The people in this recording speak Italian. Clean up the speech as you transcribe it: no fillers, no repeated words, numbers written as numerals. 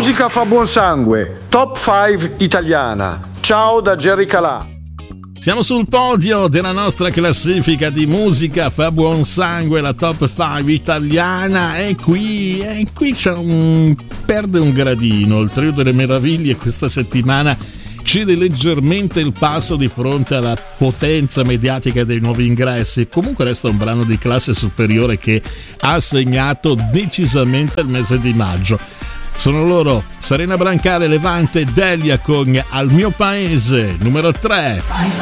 musica fa buon sangue, top 5 italiana. Ciao da Jerry Calà. Siamo sul podio della nostra classifica di musica fa buon sangue, la top 5 italiana, e qui c'è perde un gradino. Il Trio delle Meraviglie questa settimana cede leggermente il passo di fronte alla potenza mediatica dei nuovi ingressi. Comunque resta un brano di classe superiore che ha segnato decisamente il mese di maggio. Sono loro, Serena Brancale, Levante, Delia con Al mio paese, numero 3.